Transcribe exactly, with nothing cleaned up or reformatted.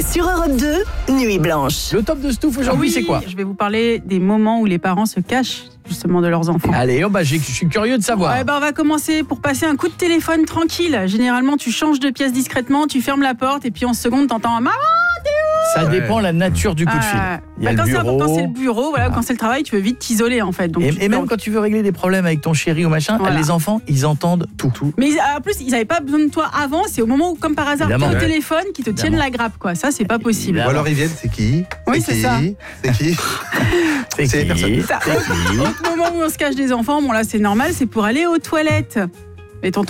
C'est sur Europe deux, Nuit Blanche. Le top de Stouff aujourd'hui, Oui, c'est quoi? Je vais vous parler des moments où les parents se cachent justement de leurs enfants. Allez, oh bah, j'ai- je suis curieux de savoir. Ouais, bah, on va commencer pour passer un coup de téléphone tranquille. Généralement, tu changes de pièce discrètement, tu fermes la porte et puis en seconde, t'entends un maman. Ça dépend de la nature du coup de fil. Ah, Il y a bah, quand, le c'est, bureau. quand c'est le bureau, voilà, quand c'est le travail, tu veux vite t'isoler en fait. Donc, Et, tu et même donc- quand tu veux régler des problèmes avec ton chéri ou machin, Voilà. les enfants, ils entendent tout. tout. Mais en plus, ils n'avaient pas besoin de toi avant. C'est au moment où, comme par hasard, tu es Évidemment. au Ouais. téléphone qui te tiennent Évidemment. la grappe, quoi. Ça, c'est pas possible. Évidemment. Ou alors ils viennent, c'est qui? Oui, c'est qui ça. C'est qui? C'est C'est qui personne. Ça, C'est qui Autre moment où on se cache des enfants, bon là, c'est normal, c'est pour aller aux toilettes. Mais ton,